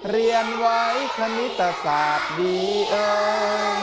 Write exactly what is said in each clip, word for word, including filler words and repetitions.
เรียนไว้คณิตศาสตร์ดีเอ่ย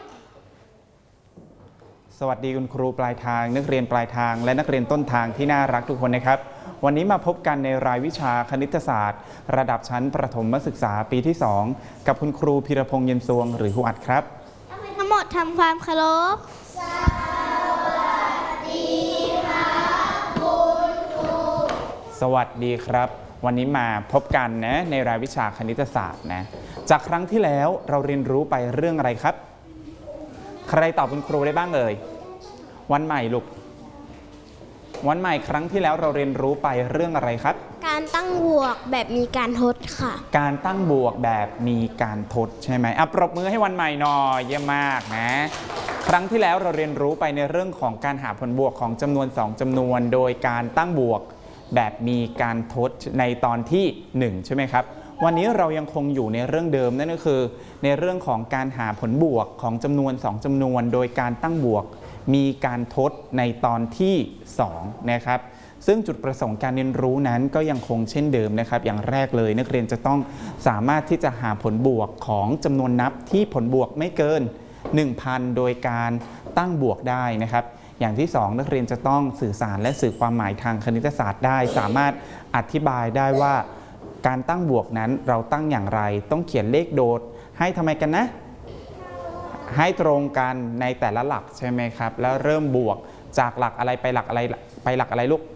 สวัสดีคุณครูปลายทางนักเรียนปลายทางและนักเรียนต้นทางที่น่ารักทุกคนนะครับวันนี้มาพบกันในรายวิชาคณิตศาสตร์ ระดับชั้นประถมศึกษาปีที่สองกับคุณครูพีรพงษ์เย็นซวงหรือครูอัดครับทั้งหมดทำความเคารพสวัสดีครับคุณครูสวัสดีครับวันนี้มาพบกันนะในรายวิชาคณิตศาสตร์นะจากครั้งที่แล้วเราเรียนรู้ไปเรื่องอะไรครับใครตอบคุณครูได้บ้างเอ่ยวันใหม่ลูกวันใหม่ครั้งที่แล้วเราเรียนรู้ไปเรื่องอะไรครับการตั้งบวกแบบมีการทดค่ะการตั้งบวกแบบมีการทดใช่ไหมอ่ะปรบมือให้วันใหม่หน่อยเยี่ยมมากนะครั้งที่แล้วเราเรียนรู้ไปในเรื่องของการหาผลบวกของจำนวนสองจำนวนโดยการตั้งบวกแบบมีการทดในตอนที่หนึ่งใช่ไหมครับวันนี้เรายังคงอยู่ในเรื่องเดิมนั่นก็คือในเรื่องของการหาผลบวกของจำนวนสองจำนวนโดยการตั้งบวกมีการทดในตอนที่สองนะครับซึ่งจุดประสงค์การเรียนรู้นั้นก็ยังคงเช่นเดิมนะครับอย่างแรกเลยนักเรียนจะต้องสามารถที่จะหาผลบวกของจำนวนนับที่ผลบวกไม่เกิน หนึ่งพัน โดยการตั้งบวกได้นะครับอย่างที่สองนักเรียนจะต้องสื่อสารและสื่อความหมายทางคณิตศาสตร์ได้สามารถอธิบายได้ว่าการตั้งบวกนั้นเราตั้งอย่างไรต้องเขียนเลขโดดให้ทำไมกันนะให้ตรงกันในแต่ละหลักใช่ไหมครับแล้วเริ่มบวกจากหลักอะไรไปหลักอะไรไปหลักอะไรลูก